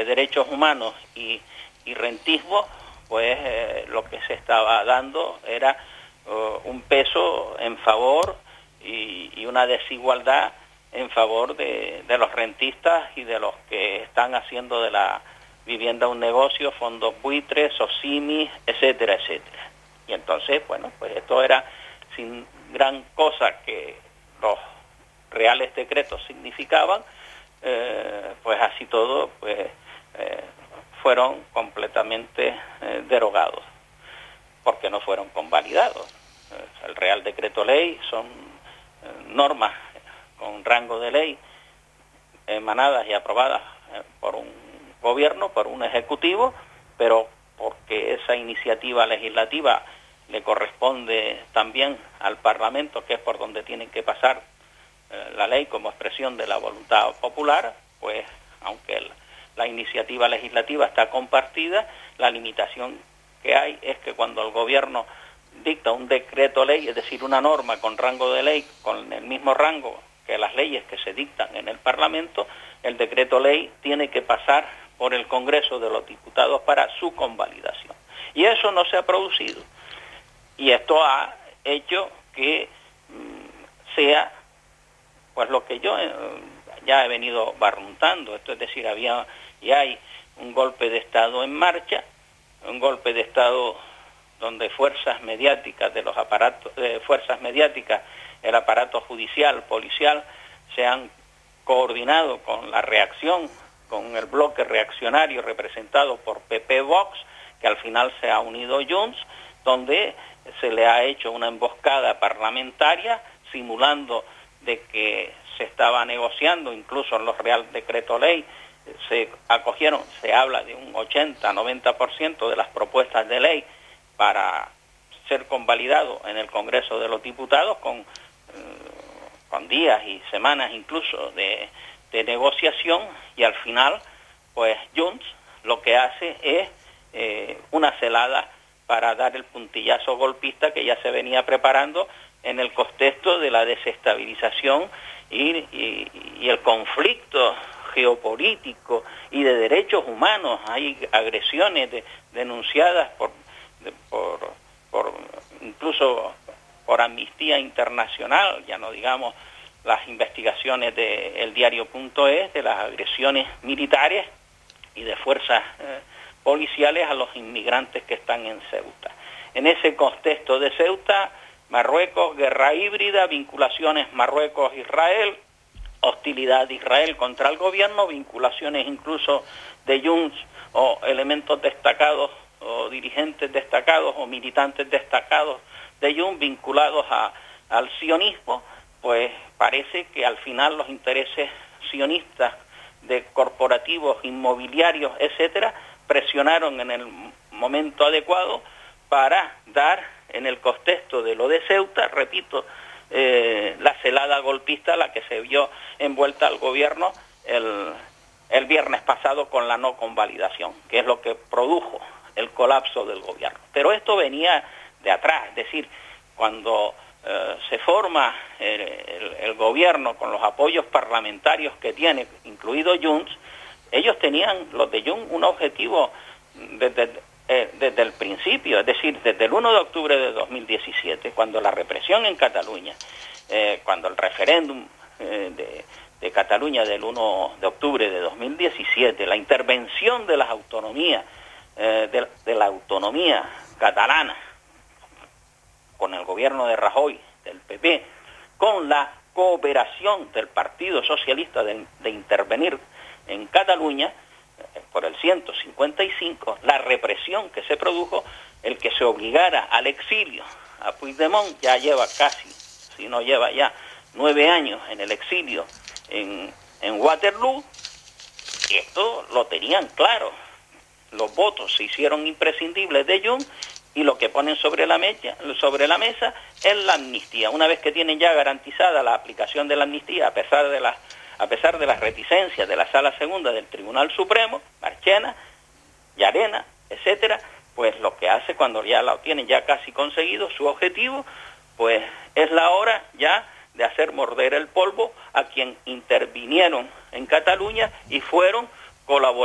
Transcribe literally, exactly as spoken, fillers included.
derechos humanos y, y rentismo, pues eh, lo que se estaba dando era uh, un peso en favor y, y una desigualdad en favor de, de los rentistas y de los que están haciendo de la vivienda un negocio, fondos buitres, SOCIMI, etcétera, etcétera. Y entonces, bueno, pues esto era sin gran cosa que los reales decretos significaban, eh, pues así todo, pues eh, fueron completamente eh, derogados, porque no fueron convalidados. Eh, el Real Decreto Ley son eh, normas con rango de ley emanadas y aprobadas eh, por un gobierno, por un ejecutivo, pero porque esa iniciativa legislativa le corresponde también al Parlamento, que es por donde tienen que pasar eh, la ley como expresión de la voluntad popular, pues aunque el, la iniciativa legislativa está compartida, la limitación que hay es que cuando el gobierno dicta un decreto ley, es decir, una norma con rango de ley, con el mismo rango que las leyes que se dictan en el Parlamento, el decreto ley tiene que pasar por el Congreso de los Diputados para su convalidación. Y eso no se ha producido. Y esto ha hecho que mmm, sea, pues lo que yo eh, ya he venido barruntando, esto es decir, había y hay un golpe de Estado en marcha, un golpe de Estado donde fuerzas mediáticas de los aparatos, eh, fuerzas mediáticas, el aparato judicial, policial, se han coordinado con la reacción, con el bloque reaccionario representado por P P Vox, que al final se ha unido Junts, donde se le ha hecho una emboscada parlamentaria, simulando de que se estaba negociando, incluso en los Real Decreto Ley, se acogieron, se habla de un ochenta a noventa por ciento de las propuestas de ley para ser convalidado en el Congreso de los Diputados con, eh, con días y semanas incluso de, de negociación, y al final, pues Junts lo que hace es eh, una celada para dar el puntillazo golpista que ya se venía preparando en el contexto de la desestabilización y, y, y el conflicto geopolítico y de derechos humanos. Hay agresiones de, denunciadas por, de, por, por incluso por Amnistía Internacional, ya no digamos las investigaciones de el diario.es, de las agresiones militares y de fuerzas eh, policiales a los inmigrantes que están en Ceuta. En ese contexto de Ceuta, Marruecos, guerra híbrida, vinculaciones Marruecos-Israel, hostilidad de Israel contra el gobierno, vinculaciones incluso de Junts o elementos destacados o dirigentes destacados o militantes destacados de Junts vinculados a, al sionismo, pues parece que al final los intereses sionistas de corporativos, inmobiliarios, etcétera, presionaron en el momento adecuado para dar, en el contexto de lo de Ceuta, repito, eh, la celada golpista a la que se vio envuelta al gobierno el, el viernes pasado con la no convalidación, que es lo que produjo el colapso del gobierno. Pero esto venía de atrás, es decir, cuando eh, se forma el, el, el gobierno con los apoyos parlamentarios que tiene, incluido Junts, ellos tenían, los de Junts, un objetivo desde, eh, desde el principio, es decir, desde el uno de octubre de dos mil diecisiete, cuando la represión en Cataluña, eh, cuando el referéndum eh, de, de Cataluña del uno de octubre de dos mil diecisiete, la intervención de las autonomías, eh, de, de la autonomía catalana, con el gobierno de Rajoy, del P P, con la cooperación del Partido Socialista de, de intervenir en Cataluña, por el ciento cincuenta y cinco, la represión que se produjo, el que se obligara al exilio a Puigdemont, ya lleva casi, si no lleva ya, nueve años en el exilio en, en Waterloo, y esto lo tenían claro. Los votos se hicieron imprescindibles de Junts, y lo que ponen sobre la, mecha, sobre la mesa es la amnistía. Una vez que tienen ya garantizada la aplicación de la amnistía, a pesar de las a pesar de las reticencias de la Sala Segunda del Tribunal Supremo, Marchena, Llarena, etcétera, pues lo que hace cuando ya lo tienen ya casi conseguido su objetivo, pues es la hora ya de hacer morder el polvo a quien intervinieron en Cataluña y fueron colaboradores